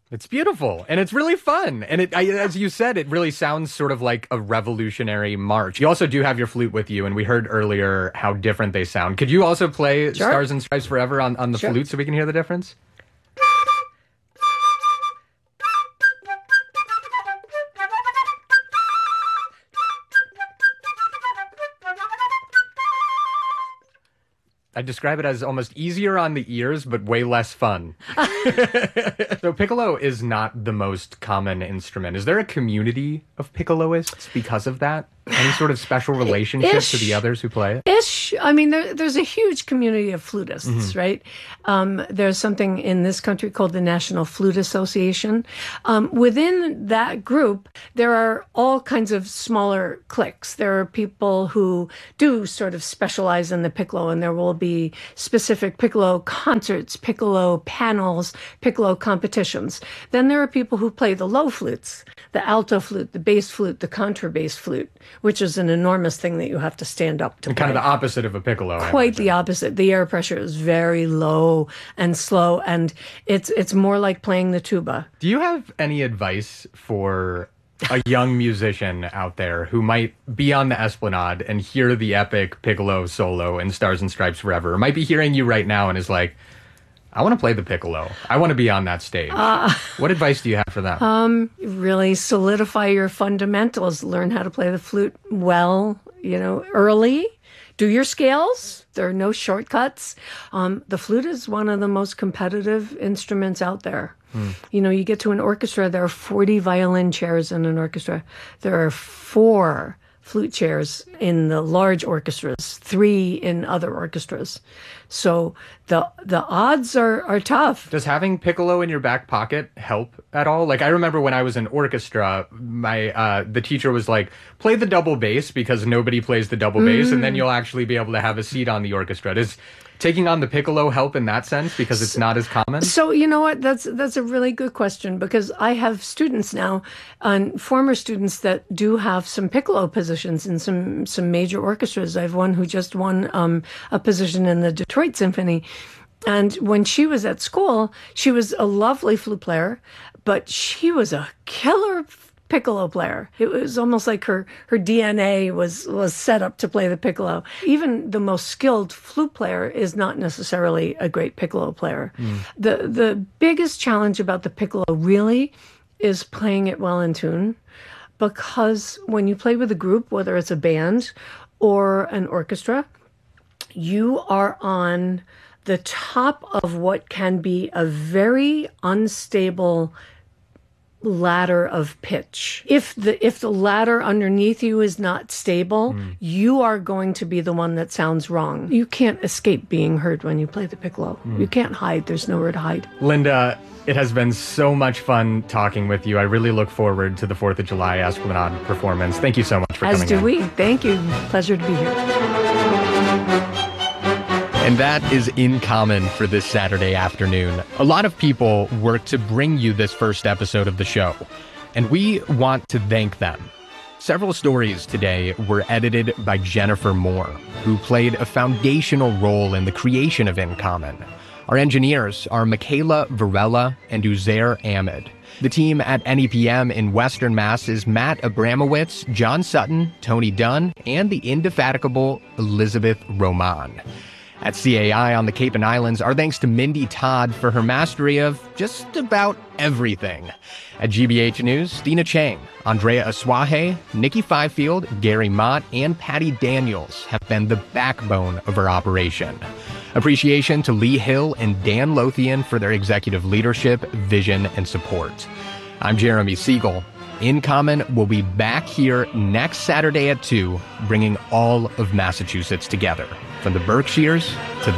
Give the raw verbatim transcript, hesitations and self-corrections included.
It's beautiful, and it's really fun. And it, I, as you said, it really sounds sort of like a revolutionary march. You also do have your flute with you, and we heard earlier how different they sound. Could you also play Sure. Stars and Stripes Forever on, on the Sure. flute so we can hear the difference? I describe it as almost easier on the ears, but way less fun. So piccolo is not the most common instrument. Is there a community of piccoloists because of that? Any sort of special relationship Ish. to the others who play it? Ish. I mean, there, there's a huge community of flutists, Mm-hmm. right? Um, there's something in this country called the National Flute Association. Um, within that group, there are all kinds of smaller cliques. There are people who do sort of specialize in the piccolo, and there will be specific piccolo concerts, piccolo panels, piccolo competitions. Then there are people who play the low flutes, the alto flute, the bass flute, the contrabass flute, which is an enormous thing that you have to stand up to And play. kind of the opposite of a piccolo. I Quite imagine. the opposite. The air pressure is very low and slow, and it's it's more like playing the tuba. Do you have any advice for a young musician out there who might be on the Esplanade and hear the epic piccolo solo in Stars and Stripes Forever, or might be hearing you right now and is like, I want to play the piccolo. I want to be on that stage. Uh, what advice do you have for them? Um, really solidify your fundamentals. Learn how to play the flute well, you know, early. Do your scales. There are no shortcuts. Um, the flute is one of the most competitive instruments out there. Hmm. You know, you get to an orchestra, there are forty violin chairs in an orchestra. There are four flute chairs in the large orchestras, three in other orchestras. So the the odds are, are tough. Does having piccolo in your back pocket help at all? Like, I remember when I was in orchestra, my uh, the teacher was like, play the double bass because nobody plays the double bass, and then you'll actually be able to have a seat on the orchestra. Does taking on the piccolo help in that sense because it's not as common? So, you know what? That's that's a really good question, because I have students now, and former students that do have some piccolo positions in some some major orchestras. I have one who just won um, a position in the Detroit Symphony. And when she was at school, she was a lovely flute player, but she was a killer piccolo player. It was almost like her, her D N A was, was set up to play the piccolo. Even the most skilled flute player is not necessarily a great piccolo player. Mm. The, the biggest challenge about the piccolo really is playing it well in tune, because when you play with a group, whether it's a band or an orchestra, you are on the top of what can be a very unstable ladder of pitch. If the if the ladder underneath you is not stable, mm. you are going to be the one that sounds wrong. You can't escape being heard when you play the piccolo. Mm. You can't hide. There's nowhere to hide. Linda, it has been so much fun talking with you. I really look forward to the fourth of July Esplanade performance. Thank you so much for As coming do in. we. Thank you. Pleasure to be here. And that is In Common for this Saturday afternoon. A lot of people work to bring you this first episode of the show, and we want to thank them. Several stories today were edited by Jennifer Moore, who played a foundational role in the creation of In Common. Our engineers are Michaela Varela and Uzair Ahmed. The team at N E P M in Western Mass is Matt Abramowitz, John Sutton, Tony Dunn, and the indefatigable Elizabeth Roman. At C A I on the Cape and Islands, our thanks to Mindy Todd for her mastery of just about everything. At G B H News, Dina Chang, Andrea Aswahe, Nikki Fifield, Gary Mott, and Patty Daniels have been the backbone of our operation. Appreciation to Lee Hill and Dan Lothian for their executive leadership, vision, and support. I'm Jeremy Siegel. In Common will be back here next Saturday at two, bringing all of Massachusetts together, from the Berkshires to the